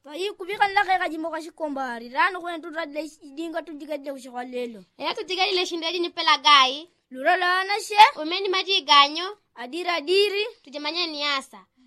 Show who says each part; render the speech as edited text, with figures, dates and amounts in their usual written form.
Speaker 1: Fayi kubika nlaka kajimo kashikombari. Rano kwenye tutadile dinga tujigadile kushikwalelo.
Speaker 2: Ela tutigadile shindaji nipela gai.
Speaker 1: Lura la anashe.
Speaker 2: Umeni maji ganyo.
Speaker 1: Adiri.
Speaker 2: Tujamanya ni asa.